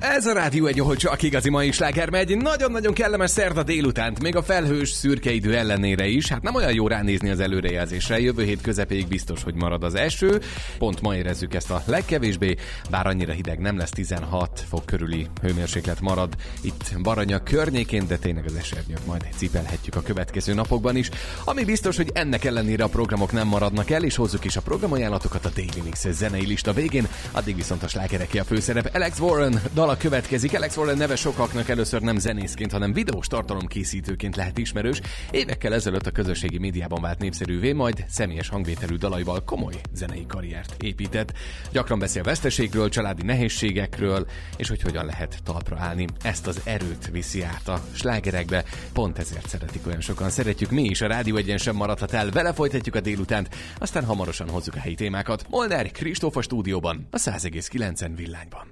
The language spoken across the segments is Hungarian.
Ez a Rádió egy, ahol csak igazi mai sláger megy. Nagyon-nagyon kellemes szerda délutánt, még a felhős, szürke idő ellenére is. Hát nem olyan jó ránézni az előrejelzésre. Jövő hét közepéig biztos, hogy marad az eső. Pont ma érezzük ezt a legkevésbé, bár annyira hideg nem lesz, 16 fok körüli hőmérséklet marad itt Baranya környékén, de tényleg az esernyőt majd cipelhetjük a következő napokban is. Ami biztos, hogy ennek ellenére a programok nem maradnak el, és hozzuk is a programajánlatokat a Daily Mix zenei lista végén. Addig viszont a slágereké a főszerep. Alex Warren dala következik. Alex Warren neve sokaknak először nem zenészként, hanem videós tartalomkészítőként lehet ismerős. Évekkel ezelőtt a közösségi médiában vált népszerűvé, majd személyes hangvételű dalaival komoly zenei karriert épített. Gyakran beszél veszteségről, családi nehézségekről, és hogy hogyan lehet talpra állni. Ezt az erőt viszi át a slágerekbe. Pont ezért szeretik olyan sokan. Szeretjük mi is, a Rádió Egyen sem maradhat el. Vele folytatjuk a délutánt, aztán hamarosan hozzuk a helyi témákat. Molnár Kristóf a stúdióban, a 100,9 villányban.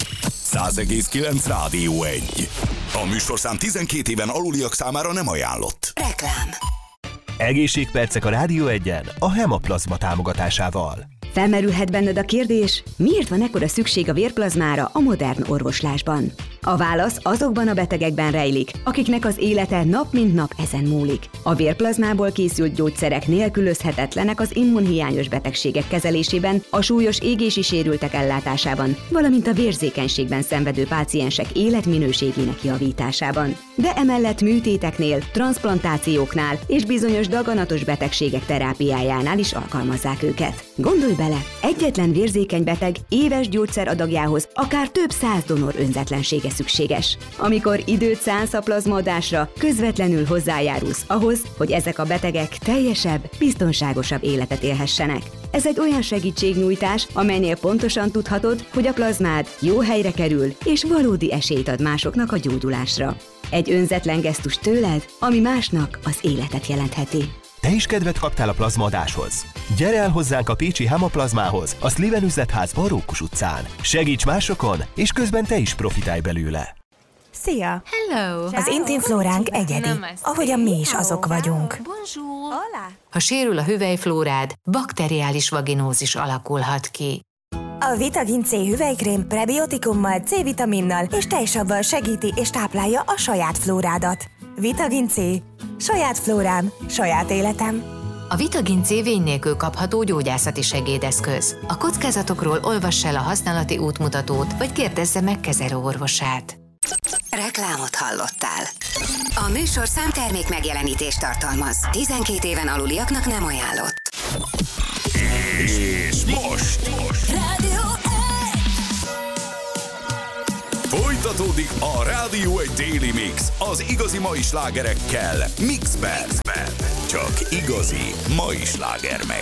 100,9 Rádió 1. A műsorszám 12 éven aluliak számára nem ajánlott. Reklám. Egészségpercek a Rádió Egyen a Hemaplazma támogatásával. Felmerülhet benned a kérdés, miért van ekkora szükség a vérplazmára a modern orvoslásban? A válasz azokban a betegekben rejlik, akiknek az élete nap mint nap ezen múlik. A vérplazmából készült gyógyszerek nélkülözhetetlenek az immunhiányos betegségek kezelésében, a súlyos égési sérültek ellátásában, valamint a vérzékenységben szenvedő páciensek életminőségének javításában. De emellett műtéteknél, transzplantációknál és bizonyos daganatos betegségek terápiájánál is alkalmazzák őket. Gondolj bele, egyetlen vérzékeny beteg éves gyógyszeradagjához akár több 100 donor önzetlensége szükséges. Amikor időt szánsz a plazmaadásra, közvetlenül hozzájárulsz ahhoz, hogy ezek a betegek teljesebb, biztonságosabb életet élhessenek. Ez egy olyan segítségnyújtás, amelynél pontosan tudhatod, hogy a plazmád jó helyre kerül, és valódi esélyt ad másoknak a gyógyulásra. Egy önzetlen gesztus tőled, ami másnak az életet jelentheti. Te is kedvet kaptál a plazmaadáshoz? Gyere el hozzánk a pécsi Hemaplazmához, a Sliven üzletházban Rókus utcán. Segíts másokon, és közben te is profitálj belőle. Szia! Hello! Az intim flóránk egyedi, ahogyan mi is azok vagyunk. Ha sérül a hüvelyflórád, bakteriális vaginózis alakulhat ki. A Vitagin C hüvelykrém prebiotikummal, C-vitaminnal és tejsavval segíti és táplálja a saját flórádat. Vitagin C. Saját flórám, saját életem. A Vitagin C vény nélkül kapható gyógyászati segédeszköz. A kockázatokról olvass el a használati útmutatót, vagy kérdezze meg kezelőorvosát. Reklámot hallottál. A műsorszám termék megjelenítést tartalmaz. 12 éven aluliaknak nem ajánlott. És most Rádió folytatódik a Rádió egy Daily Mix az igazi mai slágerekkel Mixben. Csak igazi mai sláger megy.